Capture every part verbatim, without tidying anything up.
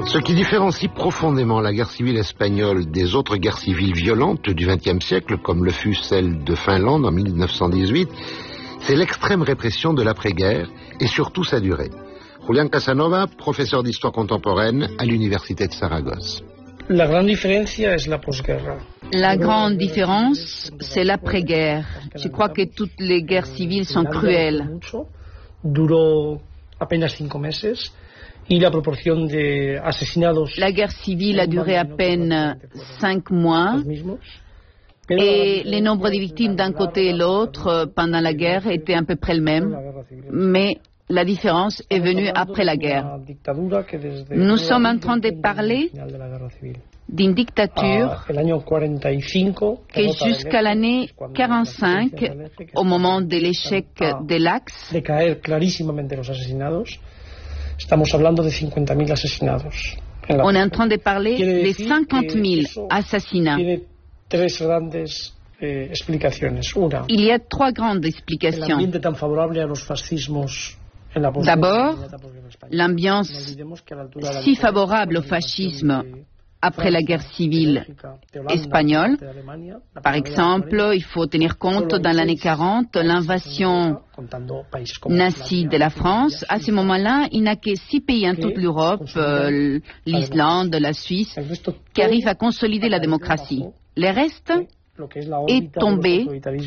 Ce qui différencie profondément la guerre civile espagnole des autres guerres civiles violentes du vingtième siècle, comme le fut celle de Finlande en mille neuf cent dix-huit, c'est l'extrême répression de l'après-guerre et surtout sa durée. Julián Casanova, professeur d'histoire contemporaine à l'université de Saragosse. La grande différence est la postguerra. La grande différence, c'est l'après-guerre. Je crois que toutes les guerres civiles sont cruelles. Duró apenas cinco meses. La proportion de asesinados. La guerre civile a duré à peine cinq mois et les nombres de victimes d'un côté et l'autre pendant la guerre étaient à peu près le même, mais la différence est venue après la guerre. Nous sommes en train de parler d'une dictature qui, jusqu'à l'année quarante-cinq, au moment de l'échec de l'Axe, on est en train de parler de cinquante mille assassinats. Il y a trois grandes explications. D'abord, l'ambiance si favorable au fascisme après la guerre civile espagnole. Par exemple, il faut tenir compte, dans l'année quarante, l'invasion nazie de la France. À ce moment-là, il n'y a que six pays en toute l'Europe, euh, l'Islande, la Suisse, qui arrivent à consolider la démocratie. Le reste est tombé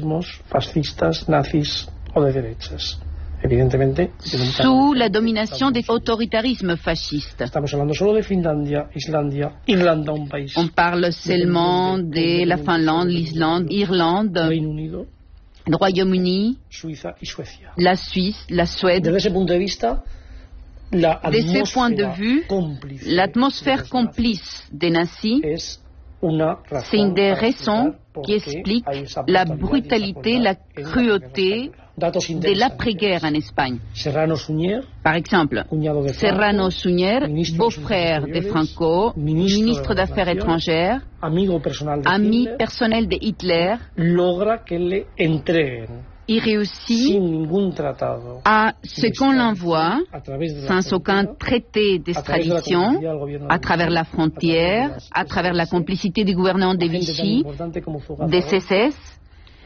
sous la domination des autoritarismes fascistes. On parle seulement de la Finlande, l'Islande, l'Irlande, le Royaume-Uni, la Suisse, la Suède. De ce point de vue, l'atmosphère complice des nazis, c'est une des raisons qui explique la brutalité, la cruauté de l'après-guerre en Espagne. Par exemple, Serrano Suñer, beau-frère de Franco, ministre d'Affaires étrangères, ami personnel de Hitler, il réussit à ce qu'on l'envoie, sans aucun traité d'extradition, à travers la frontière, à travers la complicité du gouvernement de Vichy, des S S,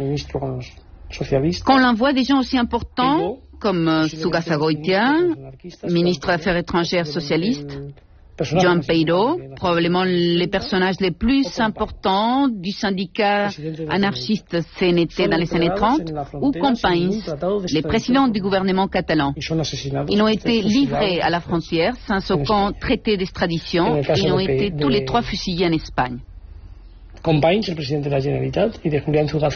qu'on l'envoie des gens aussi importants comme Sugasagoitia, ministre des Affaires étrangères socialiste, Joan Peiró, probablement les personnages les plus importants du syndicat anarchiste C N T dans les années trente, ou Companys, les présidents du gouvernement catalan. Ils ont été livrés à la frontière sans aucun traité d'extradition. Ils ont été tous les trois fusillés en Espagne. Companys, el president de la Generalitat, y de Julián